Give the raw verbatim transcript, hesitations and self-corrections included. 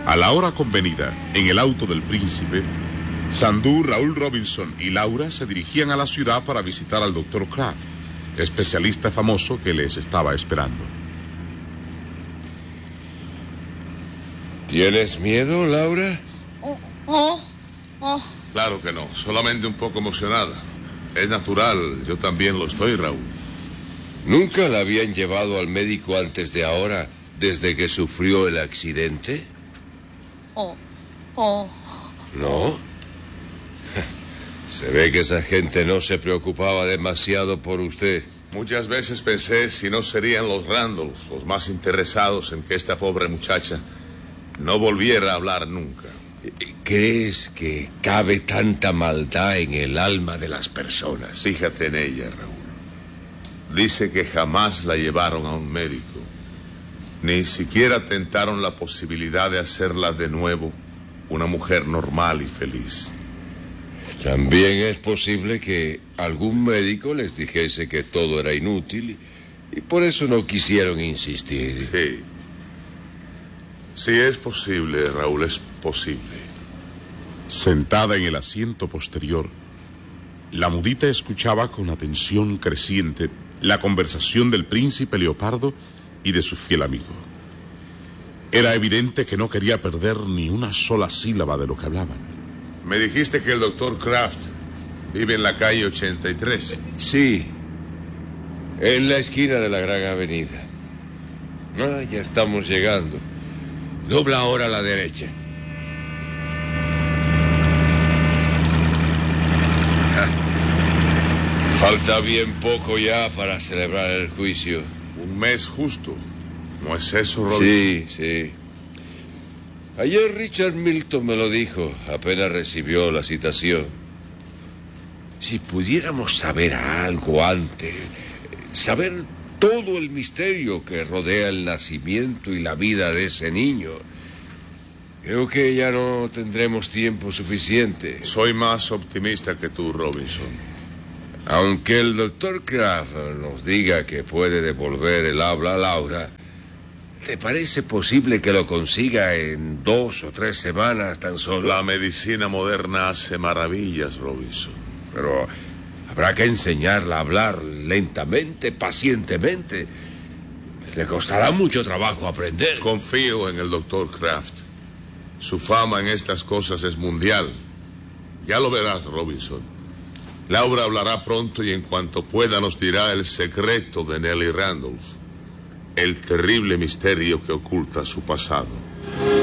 A la hora convenida, en el auto del príncipe, Sandú, Raúl Robinson y Laura se dirigían a la ciudad para visitar al doctor Kraft, especialista famoso que les estaba esperando. ¿Tienes miedo, Laura? Oh, oh, oh. Claro que no, solamente un poco emocionada. Es natural, yo también lo estoy, Raúl. ¿Nunca la habían llevado al médico antes de ahora, desde que sufrió el accidente? Oh, oh. ¿No? Se ve que esa gente no se preocupaba demasiado por usted. Muchas veces pensé si no serían los Randolph los más interesados en que esta pobre muchacha no volviera a hablar nunca. ¿Crees que cabe tanta maldad en el alma de las personas? Fíjate en ella, Raúl. Dice que jamás la llevaron a un médico. Ni siquiera tentaron la posibilidad de hacerla de nuevo una mujer normal y feliz. También es posible que algún médico les dijese que todo era inútil y por eso no quisieron insistir. Sí. Sí, es posible, Raúl, es posible. Sentada en el asiento posterior, la mudita escuchaba con atención creciente la conversación del príncipe Leopardo y de su fiel amigo. Era evidente que no quería perder ni una sola sílaba de lo que hablaban. Me dijiste que el doctor Kraft vive en la calle ochenta y tres. Sí, en la esquina de la gran avenida. Ah, ya estamos llegando. Dobla ahora a la derecha. Falta bien poco ya para celebrar el juicio. Un mes justo. ¿No es eso, Robinson? Sí, sí. Ayer Richard Milton me lo dijo, apenas recibió la citación. Si pudiéramos saber algo antes, saber todo el misterio que rodea el nacimiento y la vida de ese niño, creo que ya no tendremos tiempo suficiente. Soy más optimista que tú, Robinson. Aunque el doctor Kraft nos diga que puede devolver el habla a Laura, ¿te parece posible que lo consiga en dos o tres semanas tan solo? La medicina moderna hace maravillas, Robinson. Pero habrá que enseñarla a hablar lentamente, pacientemente. Le costará mucho trabajo aprender. Confío en el doctor Kraft. Su fama en estas cosas es mundial. Ya lo verás, Robinson. Laura hablará pronto y en cuanto pueda nos dirá el secreto de Nellie Randolph. El terrible misterio que oculta su pasado.